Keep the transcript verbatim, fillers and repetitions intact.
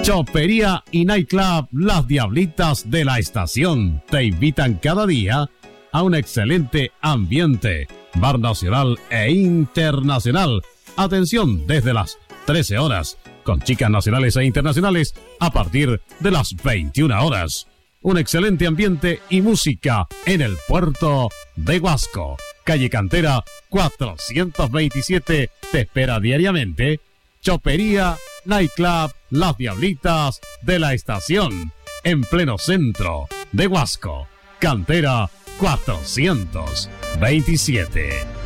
Chopería y Nightclub Las Diablitas de la Estación te invitan cada día a un excelente ambiente, bar nacional e internacional. Atención desde las trece horas, con chicas nacionales e internacionales a partir de las veintiuna horas. Un excelente ambiente y música en el puerto de Huasco. Calle Cantera cuatrocientos veintisiete te espera diariamente. Chopería Nightclub Las Diablitas de la Estación, en pleno centro de Huasco. Cantera cuatrocientos veintisiete.